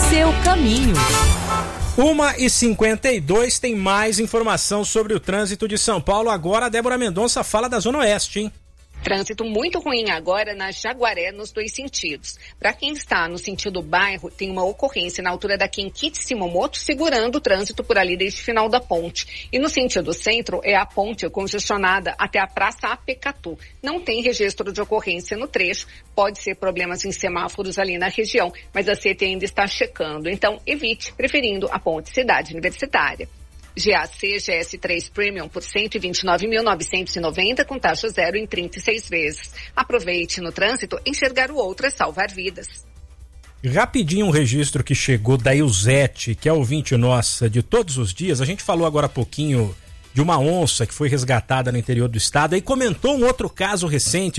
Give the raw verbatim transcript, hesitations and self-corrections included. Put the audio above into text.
seu caminho. uma e cinquenta e dois, tem mais informação sobre o trânsito de São Paulo. Agora a Débora Mendonça fala da Zona Oeste, hein? Trânsito muito ruim agora na Jaguaré, nos dois sentidos. Para quem está no sentido bairro, tem uma ocorrência na altura da Kenkichi Simomoto, segurando o trânsito por ali desde o final da ponte. E no sentido centro, é a ponte congestionada até a Praça Apecatu. Não tem registro de ocorrência no trecho, pode ser problemas em semáforos ali na região, mas a C E T ainda está checando. Então, evite, preferindo a ponte Cidade Universitária. G A C G S três Premium por cento e vinte e nove mil novecentos e noventa com taxa zero em trinta e seis vezes. Aproveite no trânsito, enxergar o outro é salvar vidas. Rapidinho um registro que chegou da Eusete, que é ouvinte nossa de todos os dias. A gente falou agora há pouquinho de uma onça que foi resgatada no interior do estado e comentou um outro caso recente